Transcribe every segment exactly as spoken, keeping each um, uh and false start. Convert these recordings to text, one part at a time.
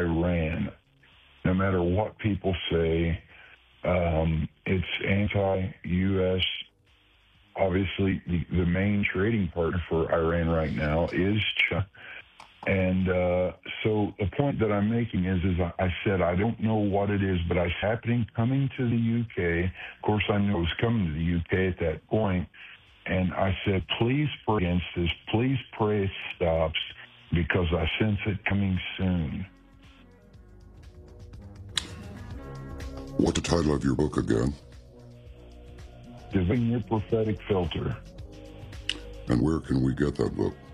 Iran. No matter what people say, um, it's anti-U S. Obviously, the, the main trading partner for Iran right now is China. And uh, so the point that I'm making is, is I, I said, I don't know what it is, but it's happening, coming to the U K. Of course, I knew it was coming to the U K at that point. And I said, please pray against this. Please pray it stops, because I sense it coming soon. What's the title of your book again? Developing Your Prophetic Filter. And where can we get that book?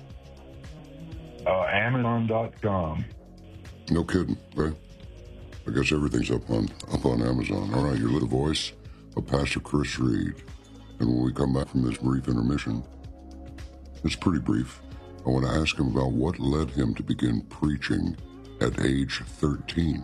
Uh, Amazon dot com. No kidding, right? I guess everything's up on up on Amazon. All right, your little voice of Pastor Chris Reed. And when we come back from this brief intermission, it's pretty brief, I want to ask him about what led him to begin preaching at age thirteen.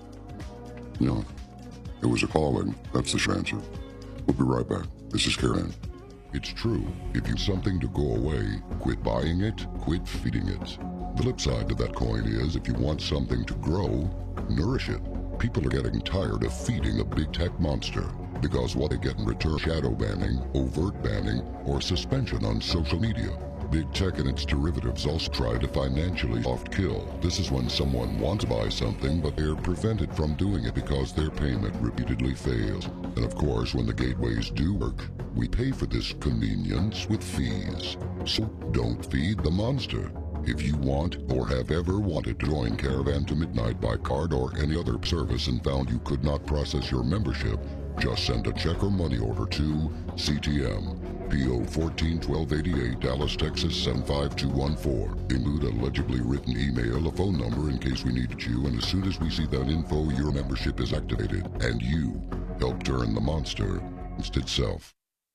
You know, it was a calling. That's the short answer. We'll be right back. This is Karen. It's true. If you've something to go away, quit buying it, quit feeding it. The flip side to that coin is, if you want something to grow, nourish it. People are getting tired of feeding a big tech monster, because what they get in return: shadow banning, overt banning, or suspension on social media. Big tech and its derivatives also try to financially soft kill. This is when someone wants to buy something, but they're prevented from doing it because their payment repeatedly fails. And of course, when the gateways do work, we pay for this convenience with fees. So don't feed the monster. If you want or have ever wanted to join Caravan to Midnight by card or any other service and found you could not process your membership, just send a check or money order to C T M, P O fourteen twelve eighty-eight, Dallas, Texas seven five two one four. Include a legibly written email, a phone number in case we needed you, and as soon as we see that info, your membership is activated, and you help turn the monster against itself.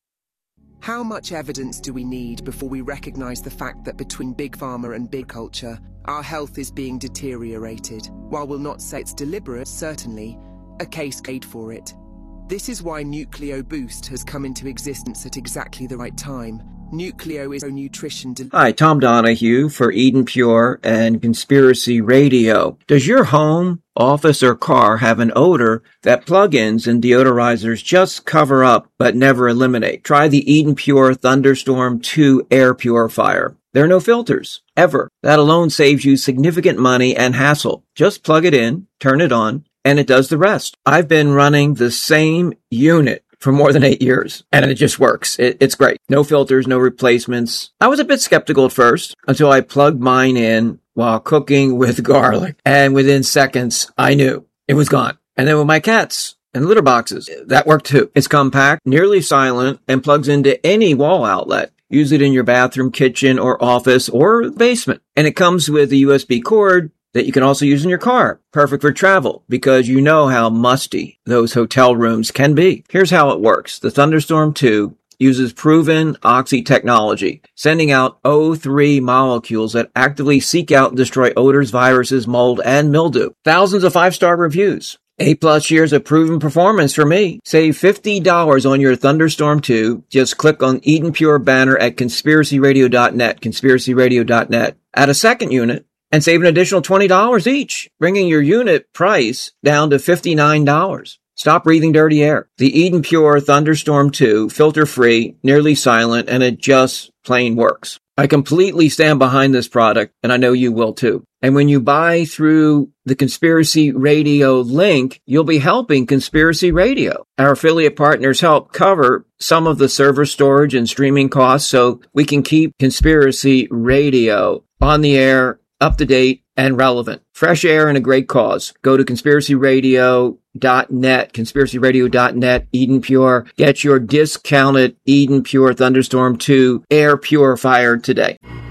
How much evidence do we need before we recognize the fact that between Big Pharma and Big Culture, our health is being deteriorated? While we'll not say it's deliberate, certainly, a case made for it. This is why Nucleo Boost has come into existence at exactly the right time. Nucleo is a nutrition... Del- Hi, Tom Donahue for Eden Pure and Conspiracy Radio. Does your home, office, or car have an odor that plug-ins and deodorizers just cover up but never eliminate? Try the Eden Pure Thunderstorm two air purifier. There are no filters, ever. That alone saves you significant money and hassle. Just plug it in, turn it on, and it does the rest. I've been running the same unit for more than eight years, and it just works. It, it's great. No filters, no replacements. I was a bit skeptical at first until I plugged mine in while cooking with garlic, and within seconds, I knew it was gone. And then with my cats and litter boxes, that worked too. It's compact, nearly silent, and plugs into any wall outlet. Use it in your bathroom, kitchen, or office, or basement. And it comes with a U S B cord that you can also use in your car. Perfect for travel, because you know how musty those hotel rooms can be. Here's how it works. The Thunderstorm two uses proven oxy technology, sending out O three molecules that actively seek out and destroy odors, viruses, mold, and mildew. Thousands of five-star reviews. Eight plus years of proven performance for me. Save fifty dollars on your Thunderstorm two. Just click on Eden Pure banner at conspiracy radio dot net, conspiracy radio dot net. Add a second unit and save an additional twenty dollars each, bringing your unit price down to fifty-nine dollars. Stop breathing dirty air. The Eden Pure Thunderstorm two, filter-free, nearly silent, and it just plain works. I completely stand behind this product, and I know you will too. And when you buy through the Conspiracy Radio link, you'll be helping Conspiracy Radio. Our affiliate partners help cover some of the server storage and streaming costs so we can keep Conspiracy Radio on the air, up to date, and relevant. Fresh air and a great cause. Go to conspiracy radio dot net, conspiracy radio dot net, Eden Pure. Get your discounted Eden Pure Thunderstorm two air purifier today.